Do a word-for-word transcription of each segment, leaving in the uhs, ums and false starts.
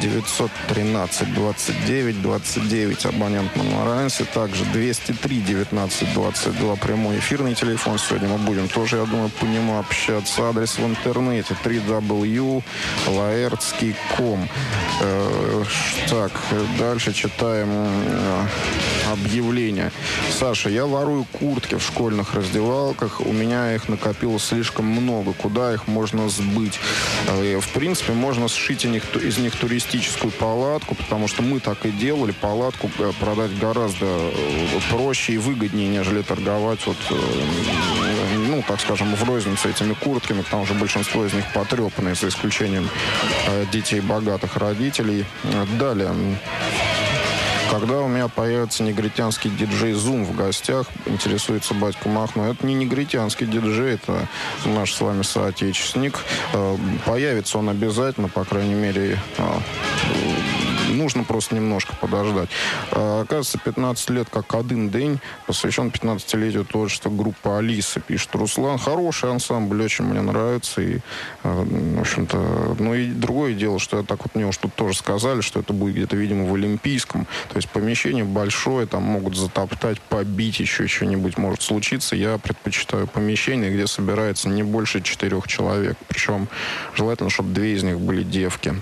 девятьсот тринадцать двадцать девять двадцать девять абонент на Морансе. Также двести три девятнадцать двадцать два прямой эфирный телефон. Сегодня мы будем тоже, я думаю, по нему общаться. Адрес в интернете три дабл ю точка лаэртский точка ком. Э, так, дальше читаем э, объявление. Саша, я ворую куртки в школьных раздевалках. У меня их накопилось слишком много. Куда их можно сбыть? Э, в принципе, можно сшить из них, из них туристическую палатку, потому что мы так и делали. Палатку продать гораздо проще и выгоднее, нежели торговать вот, ну, так скажем, в розницу этими куртками, потому что большинство из них потрепанные, за исключением детей богатых родителей. Далее. Когда у меня появится негритянский диджей Zoom в гостях, интересуется батька Махно. Это не негритянский диджей, это наш с вами соотечественник. Появится он обязательно, по крайней мере, нужно просто немножко подождать. Оказывается, пятнадцать лет как один день посвящен пятнадцатилетию творчества группы Алиса, пишет Руслан. Хороший ансамбль, очень мне нравится. И, в общем-то, ну и другое дело, что я так вот, мне уж тут тоже сказали, что это будет где-то, видимо, в Олимпийском. То есть помещение большое, там могут затоптать, побить, еще что-нибудь может случиться. Я предпочитаю помещение, где собирается не больше четырех человек. Причем желательно, чтобы две из них были девки.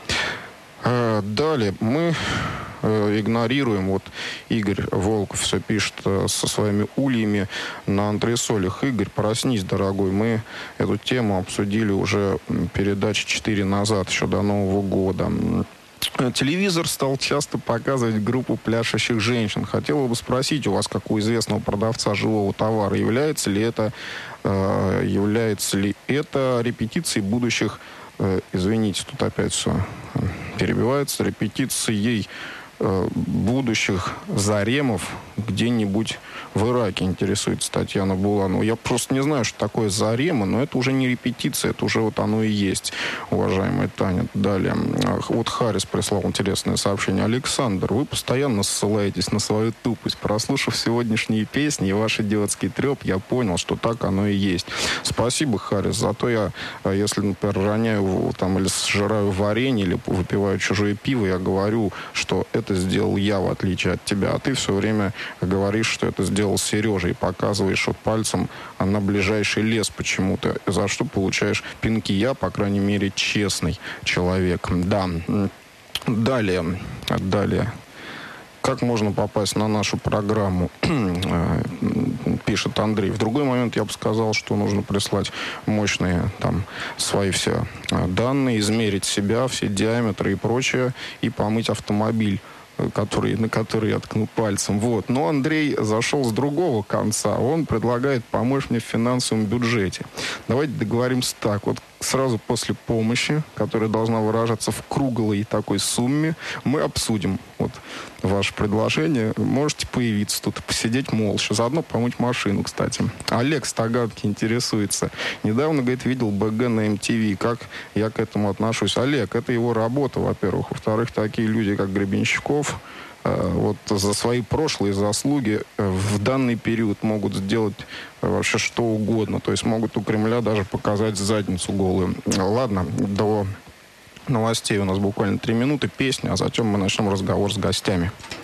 Далее мы игнорируем, вот Игорь Волков все пишет со своими ульями на антресолях. Игорь, проснись, дорогой, мы эту тему обсудили уже передачи четыре назад, еще до Нового года. Телевизор стал часто показывать группу пляшущих женщин. Хотела бы спросить у вас, как у известного продавца живого товара, является ли это, э, является ли это репетицией будущих, э, извините, тут опять все перебивается, репетицией э, будущих заремов где-нибудь в Ираке, интересуется Татьяна Буланова. Я просто не знаю, что такое заремы, но это уже не репетиция, это уже вот оно и есть, уважаемая Таня. Далее. Вот Харрис прислал интересное сообщение. Александр, вы постоянно ссылаетесь на свою тупость. Прослушав сегодняшние песни и ваш идиотский треп, я понял, что так оно и есть. Спасибо, Харрис. Зато я, если, например, роняю там, или сжираю варенье, или выпиваю чужое пиво, я говорю, что это сделал я, в отличие от тебя. А ты все время говоришь, что это сделал Сережа, и показываешь вот пальцем на ближайший лес почему-то, за что получаешь пинки. Я, по крайней мере, честный человек. Да. Далее. Далее. Как можно попасть на нашу программу, пишет Андрей. В другой момент я бы сказал, что нужно прислать мощные там свои все данные, измерить себя, все диаметры и прочее, и помыть автомобиль, который, на который я ткну пальцем. Вот. Но Андрей зашел с другого конца. Он предлагает помочь мне в финансовом бюджете. Давайте договоримся так. Вот сразу после помощи, которая должна выражаться в круглой такой сумме, мы обсудим вот ваше предложение. Можете появиться тут, посидеть молча. Заодно помыть машину, кстати. Олег Стаганки интересуется. Недавно, говорит, видел БГ на эм ти ви. Как я к этому отношусь? Олег, это его работа, во-первых. Во-вторых, такие люди, как Гребенщиков, вот за свои прошлые заслуги в данный период могут сделать вообще что угодно. То есть могут у Кремля даже показать задницу голую. Ладно, до новостей у нас буквально три минуты, песня, а затем мы начнем разговор с гостями.